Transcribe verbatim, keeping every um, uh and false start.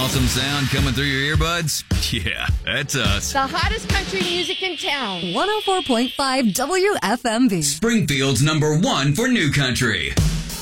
awesome sound coming through your earbuds? Yeah, that's us. The hottest country music in town. one oh four point five W F M V. Springfield's number one for new country.